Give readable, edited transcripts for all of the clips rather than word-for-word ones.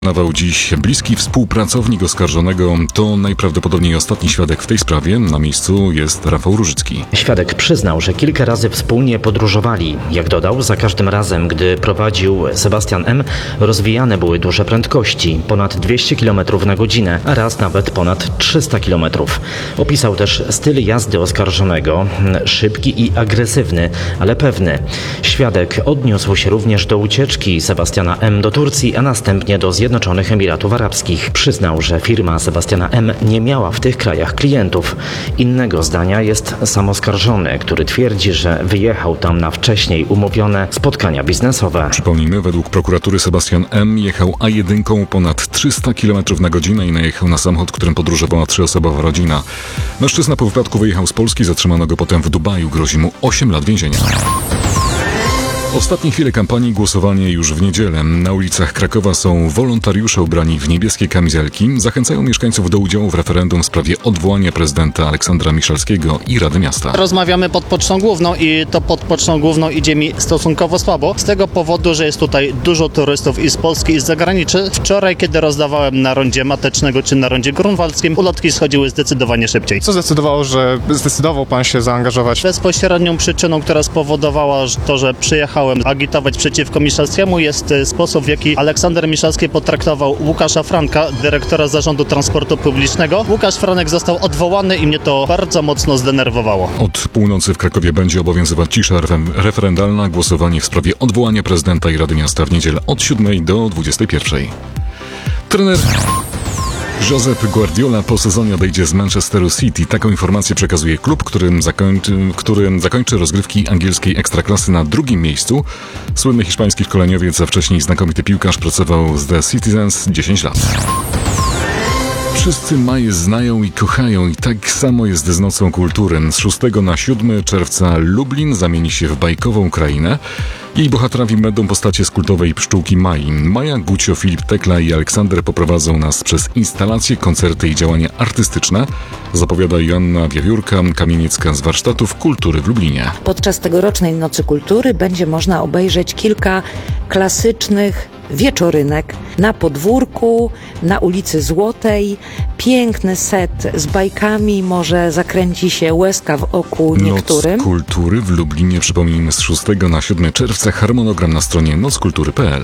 Nawał dziś bliski współpracownik oskarżonego. To najprawdopodobniej ostatni świadek w tej sprawie. Na miejscu jest Rafał Różycki. Świadek przyznał, że kilka razy wspólnie podróżowali. Jak dodał, za każdym razem, gdy prowadził Sebastian M., rozwijane były duże prędkości, ponad 200 km na godzinę, a raz nawet ponad 300 km. Opisał też styl jazdy oskarżonego, szybki i agresywny, ale pewny. Świadek odniósł się również do ucieczki Sebastiana M. do Turcji, a następnie do Zjednoczonych Emiratów Arabskich. Przyznał, że firma Sebastiana M. nie miała w tych krajach klientów. Innego zdania jest sam oskarżony, który twierdzi, że wyjechał tam na wcześniej umówione spotkania biznesowe. Przypomnijmy, według prokuratury Sebastian M. jechał A1 ponad 300 km na godzinę i najechał na samochód, którym podróżowała 3-osobowa rodzina. Mężczyzna po wypadku wyjechał z Polski, zatrzymano go potem w Dubaju. Grozi mu 8 lat więzienia. Ostatnie chwile kampanii, głosowanie już w niedzielę. Na ulicach Krakowa są wolontariusze ubrani w niebieskie kamizelki. Zachęcają mieszkańców do udziału w referendum w sprawie odwołania prezydenta Aleksandra Miszalskiego i Rady Miasta. Rozmawiamy pod Pocztą Główną i to pod Pocztą Główną idzie mi stosunkowo słabo. Z tego powodu, że jest tutaj dużo turystów i z Polski, i z zagranicy. Wczoraj, kiedy rozdawałem na rondzie Matecznego czy na rondzie Grunwaldzkim, ulotki schodziły zdecydowanie szybciej. Co zdecydowało, że zdecydował pan się zaangażować? Bezpośrednią przyczyną, która spowodowała to, że przyjechałem agitować przeciwko Miszalskiemu, jest sposób, w jaki Aleksander Miszalski potraktował Łukasza Franka, dyrektora Zarządu Transportu Publicznego. Łukasz Franek został odwołany i mnie to bardzo mocno zdenerwowało. Od północy w Krakowie będzie obowiązywać cisza referendalna. Głosowanie w sprawie odwołania prezydenta i Rady Miasta w niedzielę od 7 do 21. Trener Josep Guardiola po sezonie odejdzie z Manchesteru City. Taką informację przekazuje klub, którym zakończy rozgrywki angielskiej Ekstraklasy na drugim miejscu. Słynny hiszpański szkoleniowiec, a wcześniej znakomity piłkarz, pracował z The Citizens 10 lat. Wszyscy Maję znają i kochają i tak samo jest z Nocą Kultury. Z 6 na 7 czerwca Lublin zamieni się w bajkową krainę. Jej bohaterami będą postacie z kultowej Pszczółki Mai. Maja, Gucio, Filip Tekla i Aleksander poprowadzą nas przez instalacje, koncerty i działania artystyczne, zapowiada Joanna Wiewiórka, kamieniecka z warsztatów kultury w Lublinie. Podczas tegorocznej Nocy Kultury będzie można obejrzeć kilka klasycznych wieczorynek na podwórku, na ulicy Złotej. Piękny set z bajkami, może zakręci się łezka w oku niektórym. Noc Kultury w Lublinie, przypomnijmy, z 6 na 7 czerwca. Harmonogram na stronie nockultury.pl.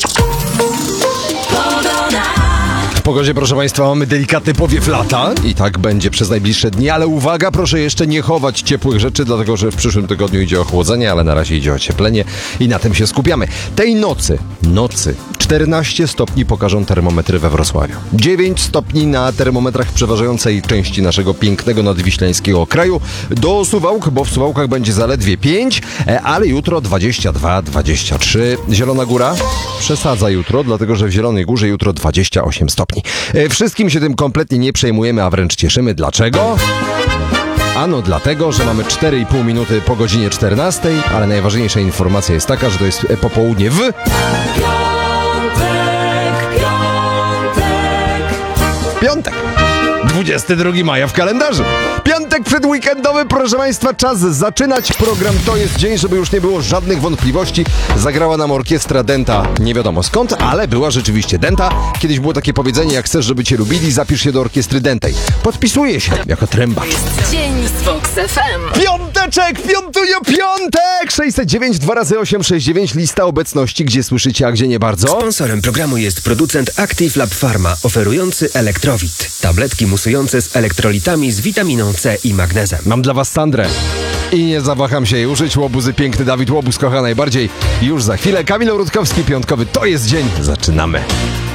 W pogodzie, proszę Państwa, mamy delikatny powiew lata i tak będzie przez najbliższe dni, ale uwaga, proszę jeszcze nie chować ciepłych rzeczy, dlatego że w przyszłym tygodniu idzie o chłodzenie, ale na razie idzie o ocieplenie i na tym się skupiamy. Tej nocy 14 stopni pokażą termometry we Wrocławiu. 9 stopni na termometrach w przeważającej części naszego pięknego nadwiślańskiego kraju. Do Suwałk, bo w Suwałkach będzie zaledwie 5, ale jutro 22, 23. Zielona Góra przesadza jutro, dlatego że w Zielonej Górze jutro 28 stopni. Wszystkim się tym kompletnie nie przejmujemy, a wręcz cieszymy. Dlaczego? Ano dlatego, że mamy 4,5 minuty po godzinie 14, ale najważniejsza informacja jest taka, że to jest popołudnie w... Piątek! 22 maja w kalendarzu. Piątek przedweekendowy, proszę Państwa, czas zaczynać program. To jest dzień, żeby już nie było żadnych wątpliwości. Zagrała nam orkiestra Denta, nie wiadomo skąd, ale była rzeczywiście Denta. Kiedyś było takie powiedzenie, jak chcesz, żeby cię lubili, zapisz się do orkiestry Dentej. Podpisuję się jako trębacz. Dzień z Vox FM. Piąteczek, piątek! 609 2x869, lista obecności, gdzie słyszycie, a gdzie nie bardzo. Sponsorem programu jest producent Active Lab Pharma, oferujący Elektrowit. Tabletki musujące z elektrolitami z witaminą C i magnezem. Mam dla was Sandrę. I nie zawaham się jej użyć. Łobuzy, piękny Dawid Łobuz kocha najbardziej. Już za chwilę Kamil Rutkowski, piątkowy. To jest dzień. Zaczynamy.